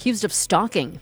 accused of stalking.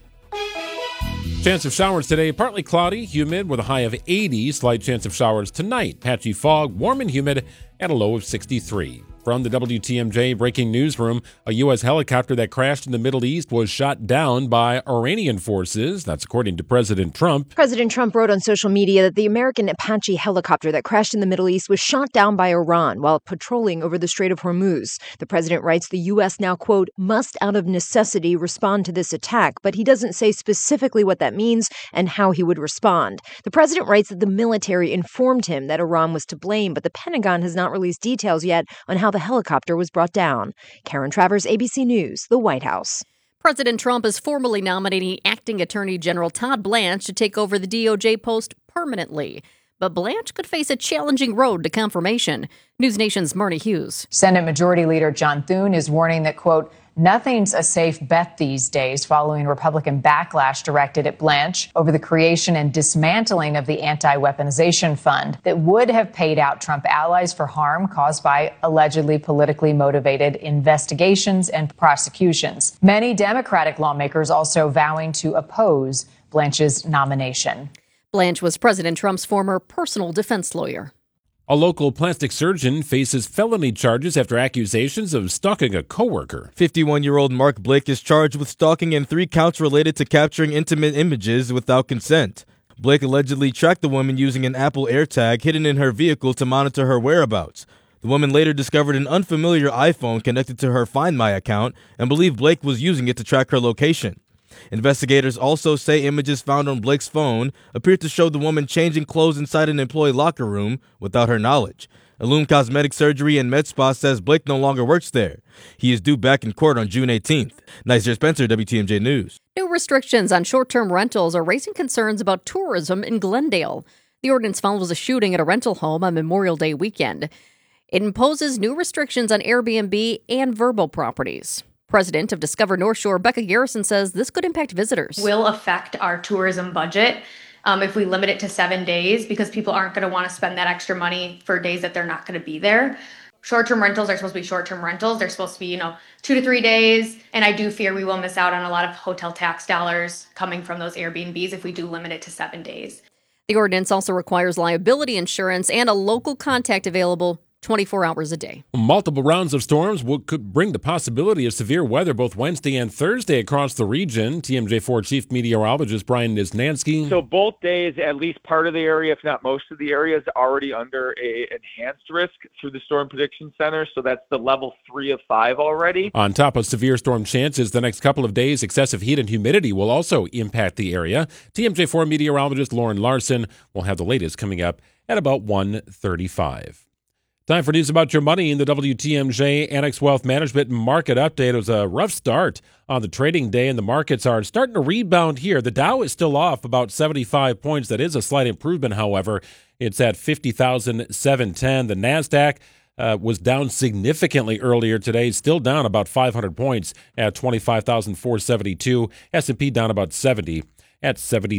Chance of showers today, partly cloudy, humid with a high of 80. Slight chance of showers tonight. Patchy fog, warm and humid at a low of 63. From the WTMJ breaking newsroom, a U.S. helicopter that crashed in the Middle East was shot down by Iranian forces. That's according to President Trump. President Trump wrote on social media that the American Apache helicopter that crashed in the Middle East was shot down by Iran while patrolling over the Strait of Hormuz. The president writes the U.S. now, quote, must out of necessity respond to this attack, but he doesn't say specifically what that means and how he would respond. The president writes that the military informed him that Iran was to blame, but the Pentagon has not released details yet on how the helicopter was brought down. Karen Travers, ABC News, the White House. President Trump is formally nominating acting Attorney General Todd Blanche to take over the DOJ post permanently. But Blanche could face a challenging road to confirmation. News Nation's Marnie Hughes. Senate Majority Leader John Thune is warning that, quote, nothing's a safe bet these days following Republican backlash directed at Blanche over the creation and dismantling of the anti-weaponization fund that would have paid out Trump allies for harm caused by allegedly politically motivated investigations and prosecutions. Many Democratic lawmakers also vowing to oppose Blanche's nomination. Blanche was President Trump's former personal defense lawyer. A local plastic surgeon faces felony charges after accusations of stalking a coworker. 51-year-old Mark Blake is charged with stalking and 3 counts related to capturing intimate images without consent. Blake allegedly tracked the woman using an Apple AirTag hidden in her vehicle to monitor her whereabouts. The woman later discovered an unfamiliar iPhone connected to her Find My account and believed Blake was using it to track her location. Investigators also say images found on Blake's phone appear to show the woman changing clothes inside an employee locker room without her knowledge. Illume Cosmetic Surgery and Med Spa says Blake no longer works there. He is due back in court on June 18th. Nizer Spencer, WTMJ News. New restrictions on short-term rentals are raising concerns about tourism in Glendale. The ordinance follows a shooting at a rental home on Memorial Day weekend. It imposes new restrictions on Airbnb and Vrbo properties. President of Discover North Shore, Becca Garrison, says this could impact visitors. Will affect our tourism budget if we limit it to 7 days, because people aren't going to want to spend that extra money for days that they're not going to be there. Short-term rentals are supposed to be short-term rentals. They're supposed to be, 2 to 3 days. And I do fear we will miss out on a lot of hotel tax dollars coming from those Airbnbs if we do limit it to 7 days. The ordinance also requires liability insurance and a local contact available 24 hours a day. Multiple rounds of storms could bring the possibility of severe weather both Wednesday and Thursday across the region. TMJ4 Chief Meteorologist Brian Nisnansky. So both days, at least part of the area, if not most of the area, is already under a enhanced risk through the Storm Prediction Center. So that's the level 3 of 5 already. On top of severe storm chances, the next couple of days, excessive heat and humidity will also impact the area. TMJ4 meteorologist Lauren Larson will have the latest coming up at about 1:35. Time for news about your money in the WTMJ Annex Wealth Management Market Update. It was a rough start on the trading day, and the markets are starting to rebound here. The Dow is still off about 75 points. That is a slight improvement, however. It's at 50,710. The NASDAQ was down significantly earlier today, still down about 500 points at 25,472. S&P down about 70 at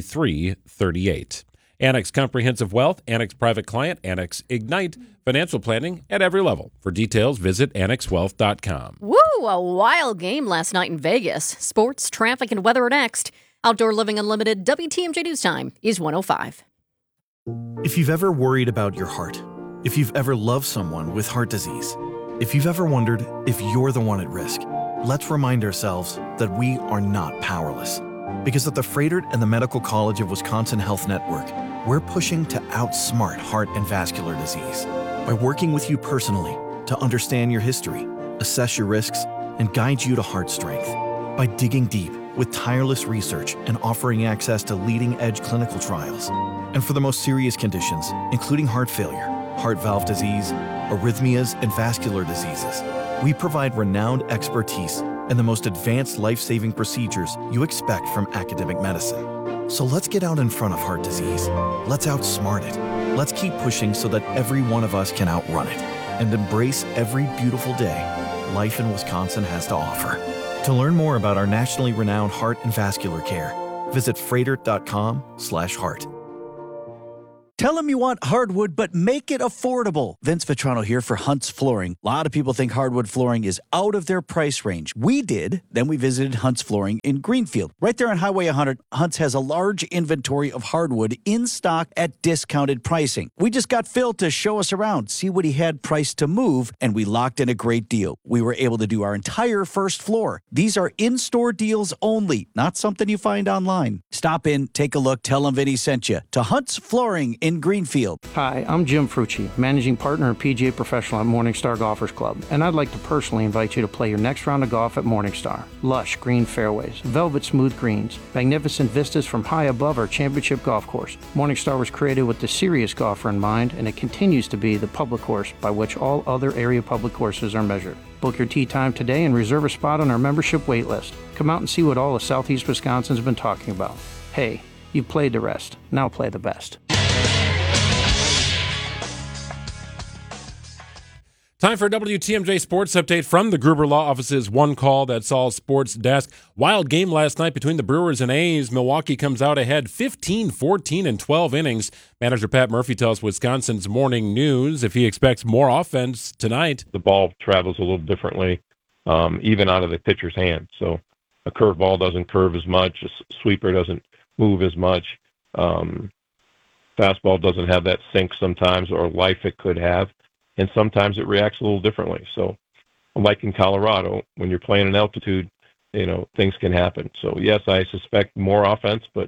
7338. Annex Comprehensive Wealth, Annex Private Client, Annex Ignite, financial planning at every level. For details, visit annexwealth.com. Woo! A wild game last night in Vegas. Sports, traffic, and weather are next. Outdoor Living Unlimited, WTMJ News Time is 1:05. If you've ever worried about your heart, if you've ever loved someone with heart disease, if you've ever wondered if you're the one at risk, let's remind ourselves that we are not powerless. Because at the Froedtert and the Medical College of Wisconsin Health Network, we're pushing to outsmart heart and vascular disease by working with you personally to understand your history, assess your risks, and guide you to heart strength. By digging deep with tireless research and offering access to leading-edge clinical trials. And for the most serious conditions, including heart failure, heart valve disease, arrhythmias, and vascular diseases, we provide renowned expertise and the most advanced life-saving procedures you expect from academic medicine. So let's get out in front of heart disease. Let's outsmart it. Let's keep pushing so that every one of us can outrun it and embrace every beautiful day life in Wisconsin has to offer. To learn more about our nationally renowned heart and vascular care, visit froedtert.com/heart. Tell them you want hardwood, but make it affordable. Vince Vitrano here for Hunt's Flooring. A lot of people think hardwood flooring is out of their price range. We did. Then we visited Hunt's Flooring in Greenfield. Right there on Highway 100, Hunt's has a large inventory of hardwood in stock at discounted pricing. We just got Phil to show us around, see what he had priced to move, and we locked in a great deal. We were able to do our entire first floor. These are in-store deals only, not something you find online. Stop in, take a look, tell them Vinny sent you to Hunt's Flooring in Greenfield. Hi, I'm Jim Frucci, Managing Partner and PGA Professional at Morningstar Golfers Club, and I'd like to personally invite you to play your next round of golf at Morningstar. Lush green fairways, velvet smooth greens, magnificent vistas from high above our championship golf course. Morningstar was created with the serious golfer in mind, and it continues to be the public course by which all other area public courses are measured. Book your tee time today and reserve a spot on our membership wait list. Come out and see what all of Southeast Wisconsin's been talking about. Hey, you've played the rest. Now play the best. Time for a WTMJ Sports Update from the Gruber Law Office's One Call, that's all sports desk. Wild game last night between the Brewers and A's. Milwaukee comes out ahead 15-14 in 12 innings. Manager Pat Murphy tells Wisconsin's Morning News if he expects more offense tonight. The ball travels a little differently, even out of the pitcher's hand. So a curveball doesn't curve as much. A sweeper doesn't move as much. Fastball doesn't have that sink sometimes or life it could have. And sometimes it reacts a little differently. So like in Colorado, when you're playing in altitude, things can happen. So yes, I suspect more offense, but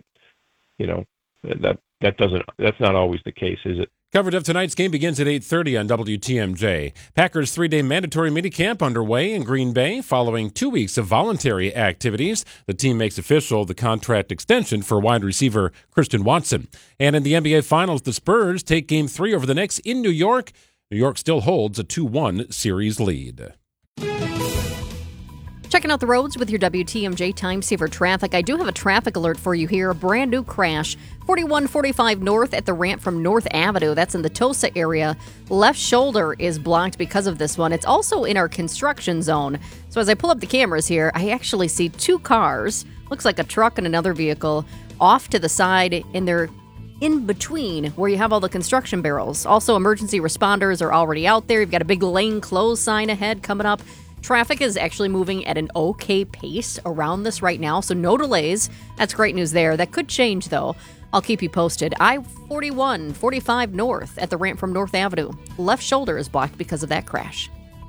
that's not always the case, is it? Coverage of tonight's game begins at 8:30 on WTMJ. Packers' 3-day mandatory minicamp underway in Green Bay following 2 weeks of voluntary activities. The team makes official the contract extension for wide receiver Christian Watson. And in the NBA Finals, the Spurs take Game 3 over the Knicks in New York. New York still holds a 2-1 series lead. Checking out the roads with your WTMJ Time Saver traffic. I do have a traffic alert for you here. A brand new crash. 4145 north at the ramp from North Avenue. That's in the Tosa area. Left shoulder is blocked because of this one. It's also in our construction zone. So as I pull up the cameras here, I actually see two cars. Looks like a truck and another vehicle off to the side, and they're in between where you have all the construction barrels. Also, emergency responders are already out there. You've got a big lane closed sign ahead coming up. Traffic is actually moving at an okay pace around this right now, so no delays. That's great news there. That could change, though. I'll keep you posted. I-41, 45 north at the ramp from North Avenue. Left shoulder is blocked because of that crash.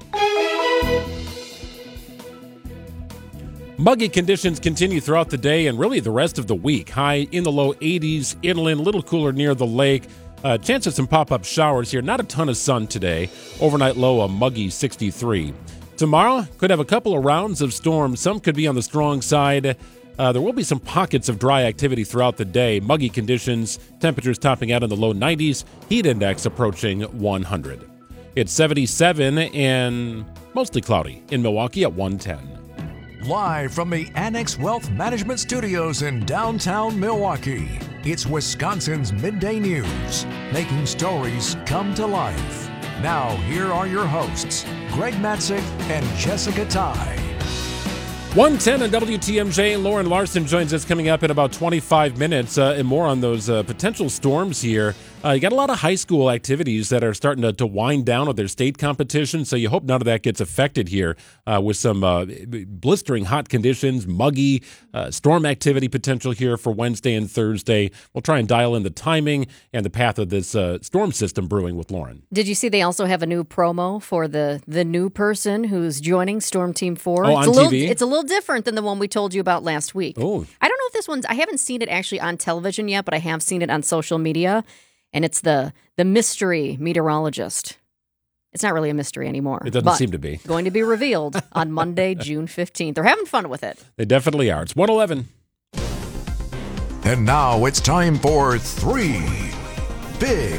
Muggy conditions continue throughout the day and really the rest of the week. High in the low 80s, inland, a little cooler near the lake. Chance of some pop-up showers here. Not a ton of sun today. Overnight low, a muggy 63. Tomorrow, could have a couple of rounds of storms. Some could be on the strong side. There will be some pockets of dry activity throughout the day. Muggy conditions, temperatures topping out in the low 90s. Heat index approaching 100. It's 77 and mostly cloudy in Milwaukee at 110. Live from the Annex Wealth Management Studios in downtown Milwaukee, it's Wisconsin's Midday News, making stories come to life. Now, here are your hosts, Greg Matzik and Jessica Ty. 110 on WTMJ. Lauren Larson joins us coming up in about 25 minutes and more on those potential storms here. You got a lot of high school activities that are starting to wind down with their state competition, so you hope none of that gets affected here with some blistering hot conditions, muggy, storm activity potential here for Wednesday and Thursday. We'll try and dial in the timing and the path of this storm system brewing with Lauren. Did you see they also have a new promo for the new person who's joining Storm Team 4? Oh, on TV? It's a little different than the one we told you about last week. Oh. I don't know if this one's, I haven't seen it actually on television yet, but I have seen it on social media. And it's the mystery meteorologist. It's not really a mystery anymore. It doesn't seem to be. Going to be revealed on Monday, June 15th. They're having fun with it. They definitely are. It's 111. And now it's time for 3 Big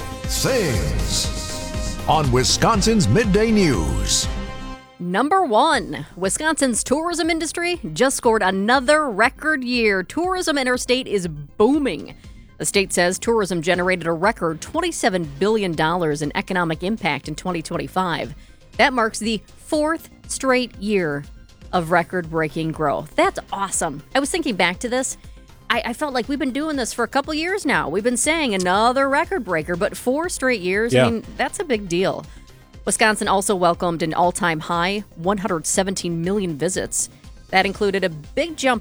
Things on Wisconsin's Midday News. Number 1, Wisconsin's tourism industry just scored another record year. Tourism in our state is booming. The state says tourism generated a record $27 billion in economic impact in 2025. That marks the 4th straight year of record-breaking growth. That's awesome. I was thinking back to this. I felt like we've been doing this for a couple years now. We've been saying another record breaker, but 4 straight years, Yeah. I mean, that's a big deal. Wisconsin also welcomed an all-time high 117 million visits. That included a big jump